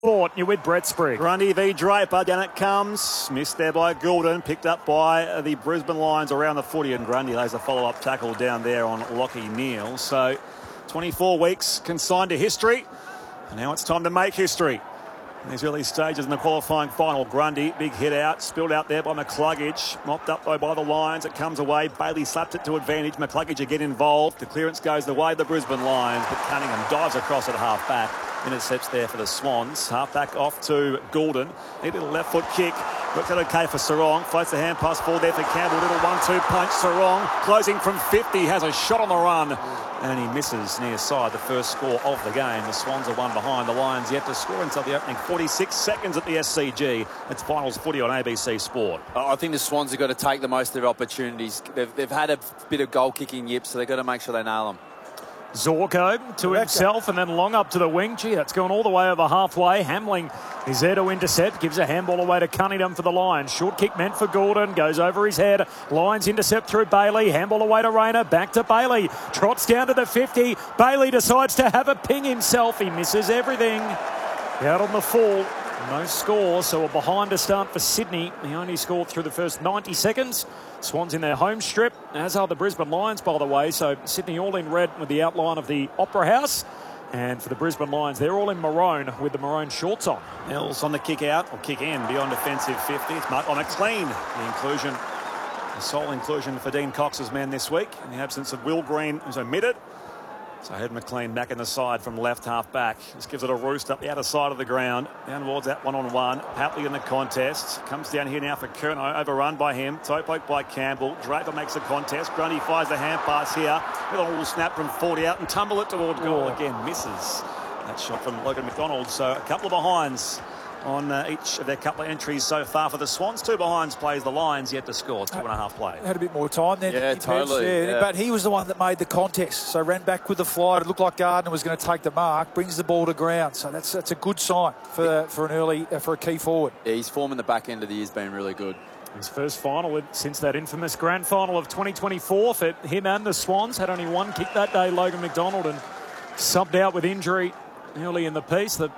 Sport, you're with Brett Sprigg. Grundy v Draper, down it comes. Missed there by Goulden, picked up by the Brisbane Lions around the footy, and Grundy lays a follow-up tackle down there on Lockie Neal. So 24 weeks consigned to history, and now it's time to make history. In these early stages in the qualifying final, Grundy, big hit out, spilled out there by McCluggage, mopped up though by the Lions. It comes away, Bailey slapped it to advantage, McCluggage again involved. The clearance goes the way of the Brisbane Lions, but Cunningham dives across at half-back. Intercepts there for the Swans. Half-back off to Goulden. Neat little left foot kick. Works out okay for Sarong. Floats the hand pass forward there for Campbell. Little 1-2 punch. Sarong closing from 50. Has a shot on the run. And he misses near side. The first score of the game. The Swans are one behind. The Lions yet to score until the opening 46 seconds at the SCG. It's finals footy on ABC Sport. I think the Swans have got to take the most of their opportunities. They've had a bit of goal kicking yips, so they've got to make sure they nail them. Zorko to himself and then long up to the wing. Gee, that's gone all the way over halfway. Hamling is there to intercept. Gives a handball away to Cunningham for the Lions. Short kick meant for Goulden. Goes over his head. Lions intercept through Bailey. Handball away to Rayner. Back to Bailey. Trots down to the 50. Bailey decides to have a ping himself. He misses everything. Out on the full. No score, so we're behind to start for Sydney. He only scored through the first 90 seconds. Swans in their home strip, as are the Brisbane Lions, by the way. So Sydney all in red with the outline of the Opera House. And for the Brisbane Lions, they're all in maroon with the maroon shorts on. Mills on the kick out, or kick in, beyond defensive 50. It's Mark McLean. The inclusion, the sole inclusion for Dean Cox's man this week. In the absence of Will Green, who's omitted. So I had McLean back in the side from left half back. Just gives it a roost up the outer side of the ground. Down towards that one-on-one. Papley in the contest. Comes down here now for Curnow. Overrun by him. Toe poke by Campbell. Draper makes the contest. Grundy fires the hand pass here. With a little snap from 40 out and tumble it toward goal. Again, misses. That shot from Logan McDonald. So a couple of behinds on each of their couple of entries so far for the Swans. Two behinds plays the Lions yet to score. 2.5 play. Had a bit more time then. Yeah, totally. Yeah. But he was the one that made the contest. So ran back with the fly. It looked like Gardner was going to take the mark. Brings the ball to ground. So that's a good sign for a key forward. Yeah, his form in the back end of the year has been really good. His first final since that infamous grand final of 2024 for him and the Swans. Had only one kick that day, Logan McDonald, and subbed out with injury early in the piece. The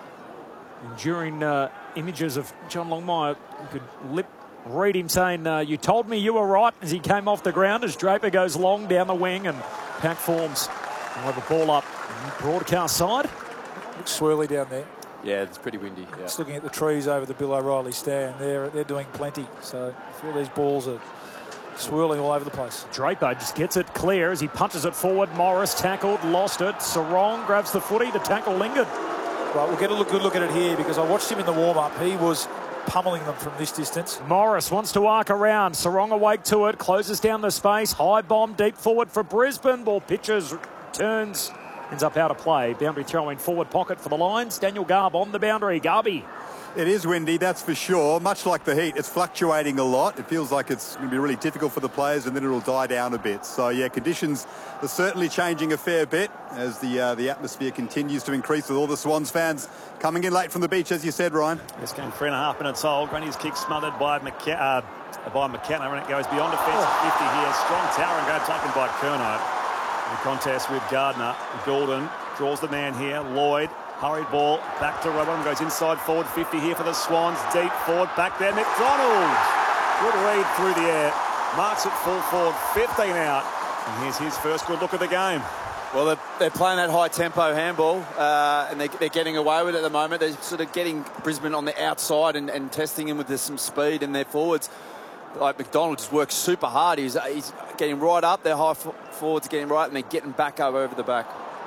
enduring images of John Longmire. You could lip read him saying, you told me you were right, as he came off the ground as Draper goes long down the wing and Pack forms. We'll have the ball up broadcast side. Looks swirly down there. Yeah, it's pretty windy. Yeah. Just looking at the trees over the Bill O'Reilly stand. They're doing plenty. So I feel these balls are swirling all over the place. Draper just gets it clear as he punches it forward. Morris tackled, lost it. Sarong grabs the footy. The tackle lingered. Right, we'll get a good look at it here because I watched him in the warm-up. He was pummeling them from this distance. Morris wants to arc around. Sarong awake to it. Closes down the space. High bomb deep forward for Brisbane. Ball pitches, turns, ends up out of play. Boundary throw in forward pocket for the Lions. Daniel Garb on the boundary. Garby. It is windy, that's for sure. Much like the heat, it's fluctuating a lot. It feels like it's going to be really difficult for the players and then it'll die down a bit. So, yeah, conditions are certainly changing a fair bit as the atmosphere continues to increase with all the Swans fans coming in late from the beach, as you said, Ryan. This game 3.5 minutes old. Grundy's kick smothered by McKenna, and it goes beyond defensive 50 here. Strong tower and grab taken by Curnow. In the contest with Gardner. Goulden draws the man here. Lloyd. Hurried ball back to Robin, goes inside forward 50 here for the Swans. Deep forward, back there, McDonald. Good read through the air. Marks it full forward, 15 out. And here's his first good look at the game. Well, they're playing that high-tempo handball, and they're getting away with it at the moment. They're sort of getting Brisbane on the outside and testing him with some speed in their forwards. Like McDonald just works super hard. He's getting right up. Their high forwards are getting right, and they're getting back over the back.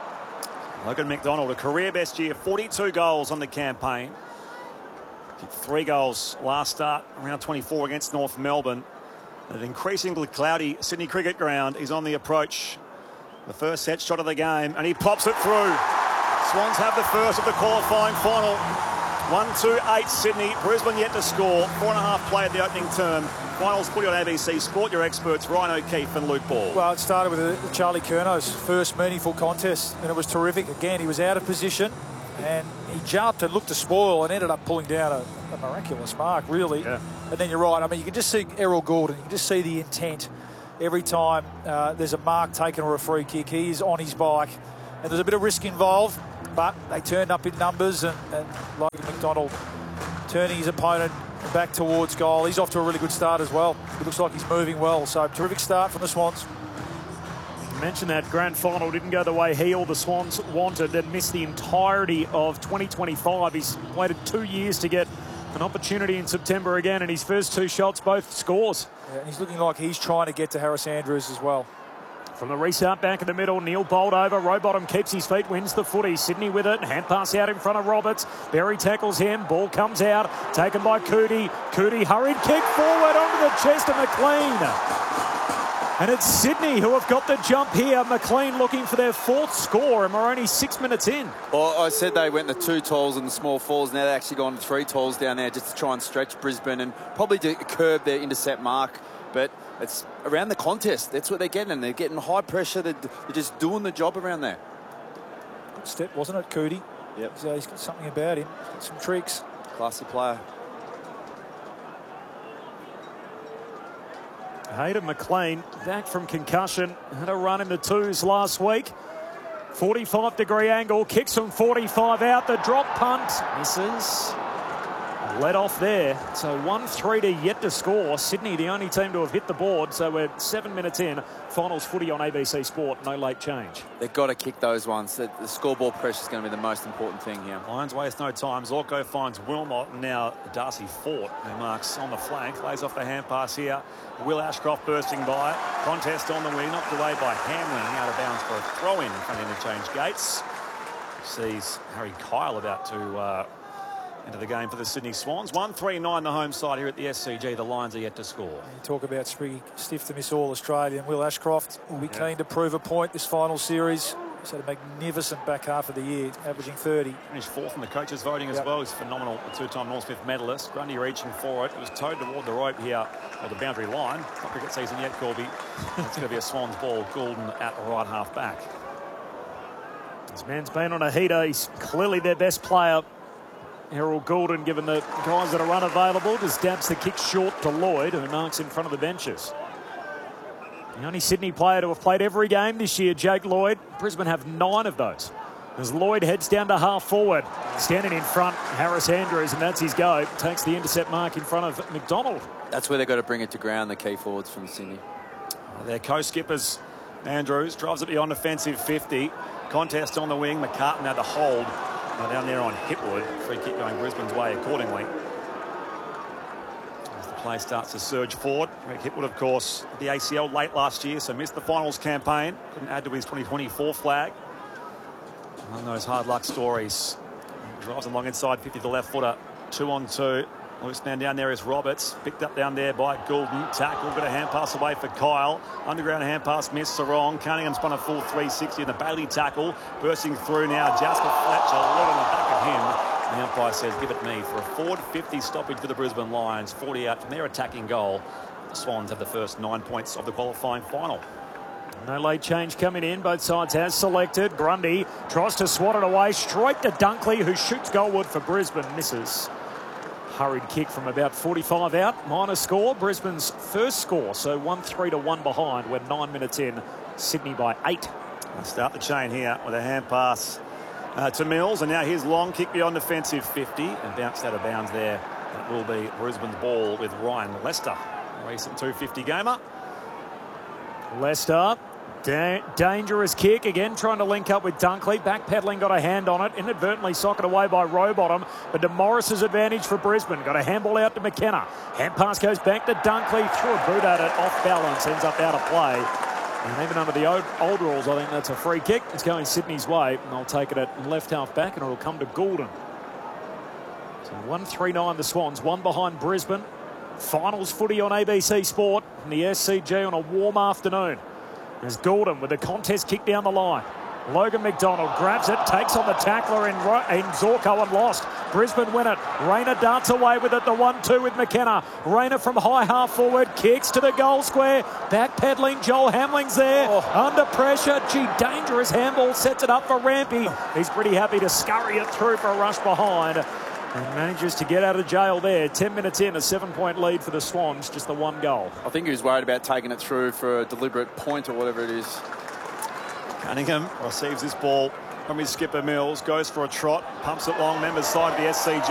Logan McDonald, a career best year, 42 goals on the campaign. Kicked 3 goals last start, around 24 against North Melbourne. At an increasingly cloudy Sydney Cricket Ground, he's on the approach. The first set shot of the game, and he pops it through. Swans have the first of the qualifying final. 1-2-8 Sydney. Brisbane yet to score. 4.5 play at the opening term. Finals footy on ABC Sport. Your experts, Ryan O'Keefe and Luke Ball. Well, it started with Charlie Curnow's first meaningful contest, and it was terrific. Again, he was out of position, and he jumped and looked to spoil and ended up pulling down a miraculous mark, really. Yeah. And then you're right. I mean, you can just see Errol Goulden. You can just see the intent every time there's a mark taken or a free kick. He is on his bike, and there's a bit of risk involved. But they turned up in numbers, and Logan McDonald turning his opponent back towards goal. He's off to a really good start as well. It looks like he's moving well. So terrific start from the Swans. You mentioned that grand final didn't go the way he or the Swans wanted and missed the entirety of 2025. He's waited 2 years to get an opportunity in September again, and his first 2 shots both scores. Yeah, and he's looking like he's trying to get to Harris Andrews as well. From the restart back in the middle, Neil bowled over. Rowbottom keeps his feet, wins the footy. Sydney with it. Hand pass out in front of Roberts. Berry tackles him. Ball comes out. Taken by Cootie. Cootie hurried kick forward onto the chest of McLean. And it's Sydney who have got the jump here. McLean looking for their 4th score, and we're only 6 minutes in. Well, I said they went the 2 tolls and the small falls. Now they've actually gone 3 tolls down there just to try and stretch Brisbane and probably to curb their intercept mark. But it's around the contest. That's what they're getting. And they're getting high pressure. They're just doing the job around there. Good step, wasn't it, Cootie? Yep. He's got something about him. He's got some tricks. Classy player. Hayden McLean back from concussion. Had a run in the 2s last week. 45-degree angle. Kicks from 45 out. The drop punt misses. Let off there. So 1-3 to yet to score. Sydney the only team to have hit the board. So we're 7 minutes in. Finals footy on ABC Sport. No late change. They've got to kick those ones. The scoreboard pressure is going to be the most important thing here. Lions waste no time. Zorko finds Wilmot, and now Darcy Fort, who marks on the flank, lays off the hand pass here. Will Ashcroft bursting by. Contest on the wing, knocked away by Hamling, out of bounds for a throw-in front of interchange gates. Sees Harry Kyle about to into the game for the Sydney Swans. 1-3-9 the home side here at the SCG. The Lions are yet to score. You talk about springy stiff to miss All-Australian. Will Ashcroft will be keen to prove a point this final series. He's had a magnificent back half of the year, averaging 30. Finished 4th in the coaches' voting as well. He's phenomenal, a 2-time Norm Smith medalist. Grundy reaching for it. It was towed toward the rope here, or the boundary line. Not cricket season yet, Corby. It's going to be a Swans ball. Goulden at right half back. This man's been on a heater. He's clearly their best player. Errol Goulden, given the guys that are unavailable, just dabs the kick short to Lloyd, who marks in front of the benches. The only Sydney player to have played every game this year, Jake Lloyd. Brisbane have 9 of those. As Lloyd heads down to half forward, standing in front, Harris Andrews, and that's his go. Takes the intercept mark in front of McDonald. That's where they've got to bring it to ground, the key forwards from Sydney. Their co-skippers, Andrews, drives it beyond offensive 50. Contest on the wing. McCartan had to hold. Down there on Hipwood. Free kick going Brisbane's way accordingly. As the play starts to surge forward. Greg Hipwood, of course, the ACL late last year, so missed the finals campaign. Couldn't add to his 2024 flag. One of those hard luck stories. Drives along inside 50 to the left footer. 2-on-2. Loose man down there is Roberts. Picked up down there by Goulden. Tackle, bit of hand pass away for Kyle. Underground hand pass missed Sarong. Cunningham spun a full 360 in the Bailey tackle. Bursting through now. Jasper Fletcher, right on the back of him. And the umpire says, give it me for a forward 50 stoppage for the Brisbane Lions. 40 out from their attacking goal. The Swans have the first 9 points of the qualifying final. No late change coming in. Both sides has selected. Grundy tries to swat it away straight to Dunkley, who shoots goalward for Brisbane. Misses. Hurried kick from about 45 out. Minor score. Brisbane's first score. So 1-3 to 1 behind. We're 9 minutes in. Sydney by 8. They'll start the chain here with a hand pass to Mills. And now here's long kick beyond defensive 50. And bounced out of bounds there. That will be Brisbane's ball with Ryan Lester. Recent 250 gamer. Lester. Dangerous kick again, trying to link up with Dunkley. Backpedaling, got a hand on it. Inadvertently socked away by Rowbottom. But to Morris's advantage for Brisbane. Got a handball out to McKenna. Hand pass goes back to Dunkley. Threw a boot at it, off balance, ends up out of play. And even under the old rules, I think that's a free kick. It's going Sydney's way, and they'll take it at left half back, and it'll come to Goulden. So 1-3-9 the Swans, 1 behind Brisbane. Finals footy on ABC Sport in the SCG on a warm afternoon. There's Goulden with a contest kick down the line. Logan McDonald grabs it, takes on the tackler in Zorko and lost. Brisbane win it. Rayner darts away with it, the 1-2 with McKenna. Rayner from high half forward, kicks to the goal square. Backpedaling, Joel Hamling's there. Under pressure, dangerous handball, sets it up for Rampy. He's pretty happy to scurry it through for a rush behind. And manages to get out of jail there. 10 minutes in, a 7-point lead for the Swans, just the 1 goal. I think he was worried about taking it through for a deliberate point or whatever it is. Cunningham receives this ball from his skipper Mills. Goes for a trot, pumps it long, members side of the SCG.